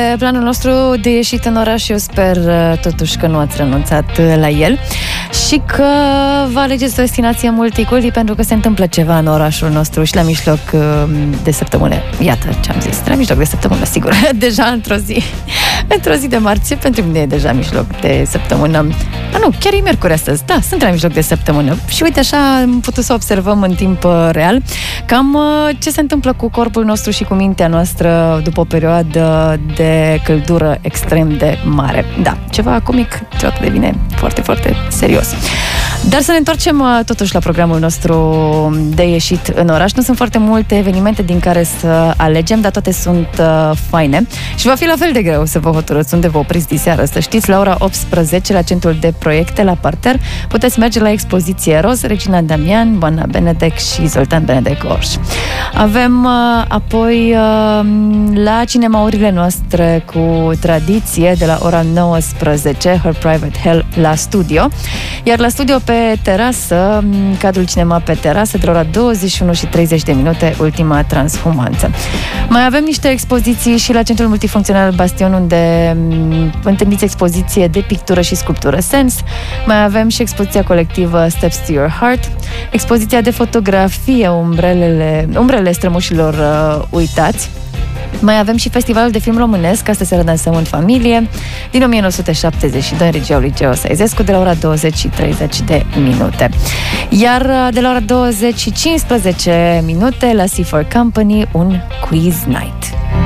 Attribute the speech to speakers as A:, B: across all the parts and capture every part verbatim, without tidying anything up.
A: planul nostru de ieșit în oraș. Eu sper totuși că nu ați renunțat la el și că vă alegeți o destinație multiculti, pentru că se întâmplă ceva în orașul nostru și la mijloc de săptămână. Iată ce am zis, la mijloc de săptămână, sigur, deja într-o zi, într-o zi de marți, pentru mine e deja mijloc de săptămână. A, nu, chiar e miercuri astăzi, da, sunt la mijloc de săptămână. Și uite, așa am putut să observăm în timp real cam ce se întâmplă cu corpul nostru și cu mintea noastră după o perioadă de căldură extrem de mare. Da, ceva comic, ceva devine foarte, foarte serios. Dar să ne întoarcem totuși la programul nostru de ieșit în oraș. Nu sunt foarte multe evenimente din care să alegem, dar toate sunt uh, faine. Și va fi la fel de greu să vă hotărâți unde vă opriți diseară. Să știți, la ora optsprezece, la Centrul de Proiecte, la parter, puteți merge la expoziție Roz, Regina Damian, Oana Benedek și Zoltan Benedek Orș. Avem uh, apoi uh, la cinemaurile noastre cu tradiție, de la ora nouăsprezece, Her Private Hell la studio. Iar la studio pe terasă, cadrul cinema pe terasă, de la ora douăzeci și unu și treizeci de minute, Ultima Transhumanță. Mai avem niște expoziții și la Centrul Multifuncțional Bastion, unde întâlniți expoziție de pictură și sculptură Sens. Mai avem și expoziția colectivă Steps to Your Heart, expoziția de fotografie Umbrelele, umbrele strămoșilor uh, uitați. Mai avem și festivalul de film românesc, Astă seară dansăm în familie, din o mie nouă sute șaptezeci și doi, în regia lui Geo Saizescu, de la ora douăzeci și treizeci de minute. Iar de la ora douăzeci și cincisprezece minute, la C four Company, un quiz night.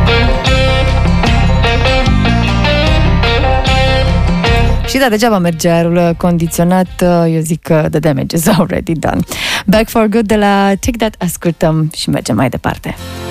A: Și da, degeaba merge aerul condiționat, eu zic că the damage is already done. Back for Good de la Take That ascultăm și mergem mai departe.